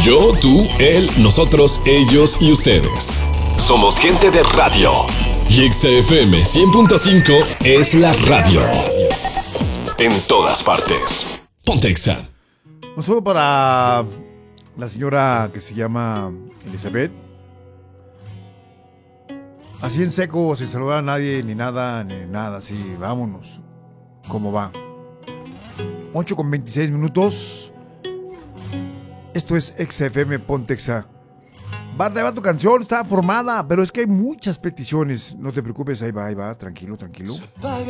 Yo, tú, él, nosotros, ellos y ustedes. Somos gente de radio. Y XFM 100.5 es la radio. En todas partes. Ponte Exa. Un saludo para la señora que se llama Elizabeth. Así en seco, sin saludar a nadie, ni nada, así, vámonos. ¿Cómo va? 8:26. Esto es XFM Ponte Exa. Va tu canción, está formada, pero es que hay muchas peticiones. No te preocupes, ahí va, tranquilo.